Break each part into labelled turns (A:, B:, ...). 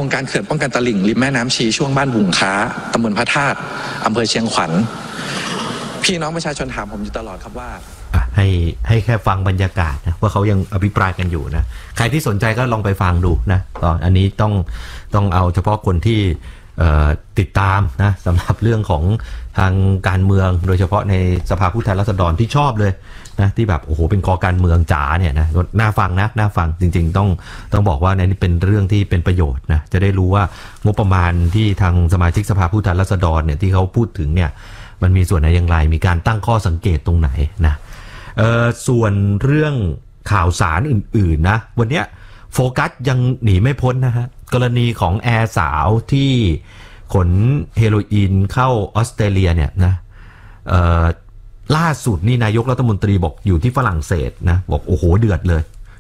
A: รงการเขื่อนป้องกันตลิ่งริมแม่น้ำชีช่วงบ้านบุงค้าตำบลพระธาตุอำเภอเชียงขวัญพี่น้องประชาชนถามผมอยู่ตลอดครับว่า
B: ให้แค่ฟังบรรยากาศนะว่าเขายังอภิปรายกันอยู่นะใครที่สนใจก็ลองไปฟังดูนะตอนอันนี้ต้องเอาเฉพาะคนที่ติดตามนะสำหรับเรื่องของทางการเมืองโดยเฉพาะในสภาผู้แทนราษฎรที่ชอบเลยนะที่แบบโอ้โหเป็นคอการเมืองจ๋าเนี่ยนะน่าฟังนะน่าฟังจริงๆต้องบอกว่านี่เป็นเรื่องที่เป็นประโยชน์นะจะได้รู้ว่างบประมาณที่ทางสมาชิกสภาผู้แทนราษฎรเนี่ยที่เขาพูดถึงเนี่ยมันมีส่วนไหนอย่างไรมีการตั้งข้อสังเกตตรงไหนนะส่วนเรื่องข่าวสารอื่นๆนะวันนี้โฟกัสยังหนีไม่พ้นนะฮะกรณีของแอร์สาวที่ขนเฮโรอีนเข้าออสเตรเลียเนี่ยนะล่าสุดนี่นายกรัฐมนตรีบอกอยู่ที่ฝรั่งเศสนะบอกโอ้โหเดือดเลย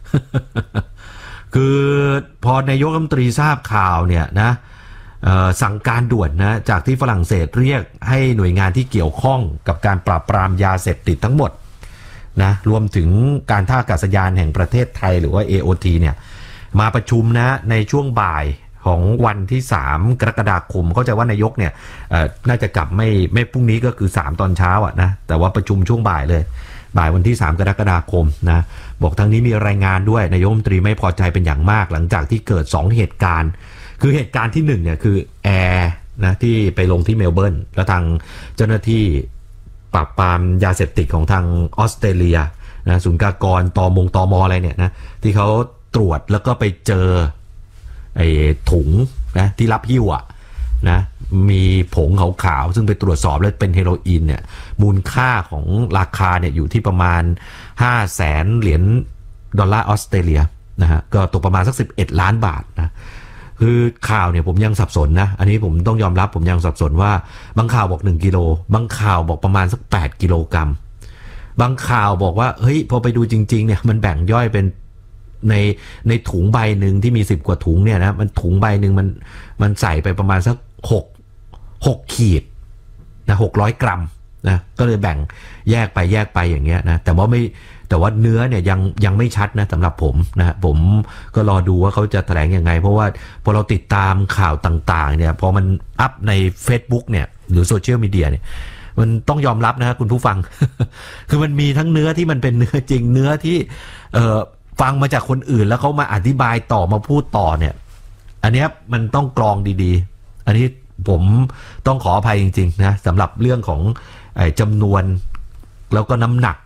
B: คือพอนายกรัฐมนตรีทราบข่าวเนี่ยนะสั่งการด่วนนะจากที่ฝรั่งเศสเรียกให้หน่วยงานที่เกี่ยวข้องกับการปราบปรามยาเสพติดทั้งหมดนะรวมถึงการท่าอากาศยานแห่งประเทศไทยหรือว่า AOT เนี่ยมาประชุมนะในช่วงบ่ายของวันที่3กรกฎาคมเข้าใจว่านายกเนี่ยน่าจะกลับไม่พรุ่งนี้ก็คือ3ตอนเช้าอ่ะนะแต่ว่าประชุมช่วงบ่ายเลยบ่ายวันที่3กรกฎาคมนะบอกทั้งนี้มีรายงานด้วยนายกรัฐมนตรีไม่พอใจเป็นอย่างมากหลังจากที่เกิด2เหตุการณ์คือเหตุการณ์ที่1เนี่ยคือแอร์นะที่ไปลงที่เมลเบิร์นแล้วทางเจ้าหน้าที่ปราบปรามยาเสพติดของทางออสเตรเลียนะศูนย์กากรตมอะไรเนี่ยนะที่เขาตรวจแล้วก็ไปเจอไอ้ถุงนะที่รับหิ้วอ่ะนะมีผงขาวๆซึ่งไปตรวจสอบแล้วเป็นเฮโรอีนเนี่ยมูลค่าของราคาเนี่ยอยู่ที่ประมาณ500,000 เหรียญดอลลาร์ออสเตรเลียนะฮะก็ตกประมาณสัก11 ล้านบาทนะคือข่าวเนี่ยผมยังสับสนนะอันนี้ผมต้องยอมรับผมยังสับสนว่าบางข่าวบอก1กิโลบางข่าวบอกประมาณสัก8กิโลกรัมบางข่าวบอกว่าเฮ้ยพอไปดูจริงๆเนี่ยมันแบ่งย่อยเป็นในถุงใบหนึ่งที่มี10 กว่าถุงเนี่ยนะมันถุงใบหนึ่งมันใส่ไปประมาณสัก6ขีดนะ600 กรัมนะก็เลยแบ่งแยกไปอย่างเงี้ยนะแต่ว่าเนื้อเนี่ยยังไม่ชัดนะสำหรับผมนะผมก็รอดูว่าเขาจะแถลงยังไงเพราะว่าพอเราติดตามข่าวต่างๆเนี่ยพอมันอัพใน Facebook เนี่ยหรือโซเชียลมีเดียเนี่ยมันต้องยอมรับนะคุณผู้ฟัง คือมันมีทั้งเนื้อที่มันเป็นเนื้อจริงเนื้อที่ฟังมาจากคนอื่นแล้วเขามาอธิบายต่อมาพูดต่อเนี่ยอันนี้มันต้องกรองดีๆอันนี้ผมต้องขออภัยจริงๆนะสำหรับเรื่องของจำนวนแล้วก็น้ำหนัก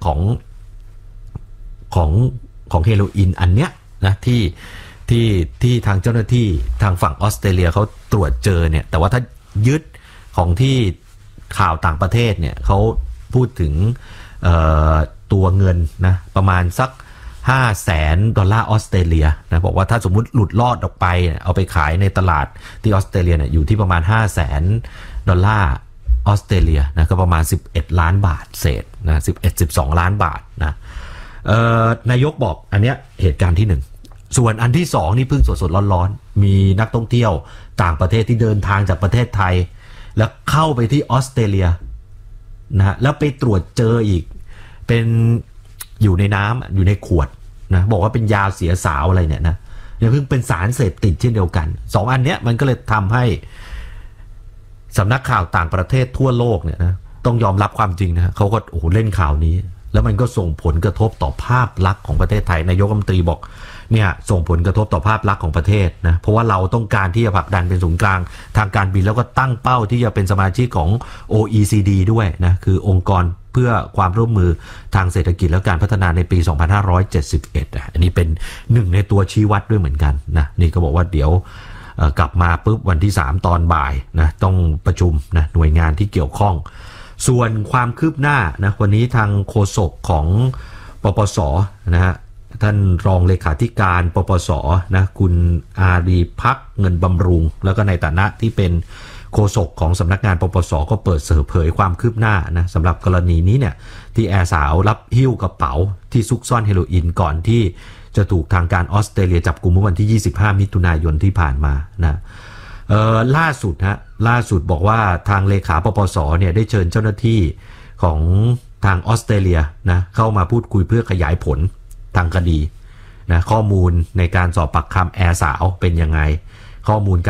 B: ของเฮโรอีนอันเนี้ยนะที่ทางเจ้าหน้าที่ทางฝั่งออสเตรเลียเขาตรวจเจอเนี่ยแต่ว่าถ้ายึดของที่ข่าวต่างประเทศเนี่ยเขาพูดถึงตัวเงินนะประมาณสัก500,000 ดอลลาร์ออสเตรเลียนะบอกว่าถ้าสมมุติหลุดรอดออกไปเอาไปขายในตลาดที่ออสเตรเลียเนี่ยอยู่ที่ประมาณ500,000 ดอลลาร์ออสเตรเลียนะก็ประมาณ11 ล้านบาทเศษนะ11-12 ล้านบาทนะนายกบอกอันเนี้ยเหตุการณ์ที่1ส่วนอันที่2นี่เพิ่งสดๆร้อนๆมีนักท่องเที่ยวต่างประเทศที่เดินทางจากประเทศไทยแล้วเข้าไปที่ออสเตรเลียนะแล้วไปตรวจเจออีกเป็นอยู่ในน้ำอยู่ในขวดนะบอกว่าเป็นยาเสียสาวอะไรเนี่ยนะเนี่ยเพิ่งเป็นสารเสพติดเช่นเดียวกัน2อันเนี้ยมันก็เลยทำให้สำนักข่าวต่างประเทศทั่วโลกเนี่ยนะต้องยอมรับความจริงนะเขาก็โอ้โหเล่นข่าวนี้แล้วมันก็ส่งผลกระทบต่อภาพลักษณ์ของประเทศไทยนายกรัฐมนตรีบอกเนี่ยส่งผลกระทบต่อภาพลักษณ์ของประเทศนะเพราะว่าเราต้องการที่จะผลักดันเป็นศูนย์กลางทางการบินแล้วก็ตั้งเป้าที่จะเป็นสมาชิกของ OECD ด้วยนะคือองค์กรเพื่อความร่วมมือทางเศรษฐกิจและการพัฒนาในปี2571อันนี้เป็นหนึ่งในตัวชี้วัดด้วยเหมือนกันนะนี่ก็บอกว่าเดี๋ยวกลับมาปุ๊บวันที่3ตอนบ่ายนะต้องประชุมนะหน่วยงานที่เกี่ยวข้องส่วนความคืบหน้านะวันนี้ทางโฆษกของปปสนะฮะท่านรองเลขาธิการปปสนะคุณอารีภักดิ์เงินบำรุงแล้วก็ในฐานะที่เป็นโฆษกของสำนักงานปปสก็เปิดเผยความคืบหน้านะสำหรับกรณีนี้เนี่ยที่แอร์สาวรับหิ้วกระเป๋าที่ซุกซ่อนเฮโรอีนก่อนที่จะถูกทางการออสเตรเลียจับกุมเมื่อวันที่25มิถุนายนที่ผ่านมานะล่าสุดบอกว่าทางเลขาปปสเนี่ยได้เชิญเจ้าหน้าที่ของทางออสเตรเลียนะเข้ามาพูดคุยเพื่อขยายผลทางคดีนะข้อมูลในการสอบปากคำแอร์สาวเป็นยังไงข้อมูล